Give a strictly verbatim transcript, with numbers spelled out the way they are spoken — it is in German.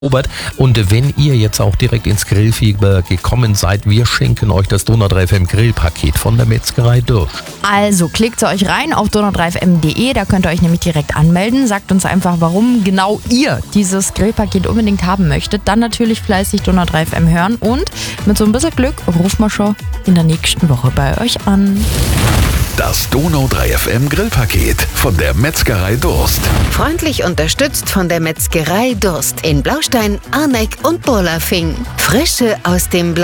Robert, und wenn ihr jetzt auch direkt ins Grillfieber gekommen seid, wir schenken euch das Donau drei F M Grillpaket von der Metzgerei Dursch. Also klickt euch rein auf donau drei f m punkt de, da könnt ihr euch nämlich direkt anmelden. Sagt uns einfach, warum genau ihr dieses Grillpaket unbedingt haben möchtet. Dann natürlich fleißig Donau drei F M hören und mit so ein bisschen Glück rufen wir schon in der nächsten Woche bei euch an. Das Donau drei F M Grillpaket von der Metzgerei Durst. Freundlich unterstützt von der Metzgerei Durst in Blaustein, Arneck und Burlafing. Frische aus dem Blau